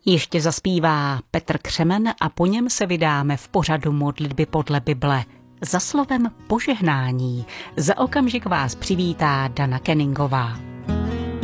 Ještě zaspívá Petr Křemen a po něm se vydáme v pořadu Modlitby podle Bible za slovem požehnání. Za okamžik vás přivítá Dana Kenningová.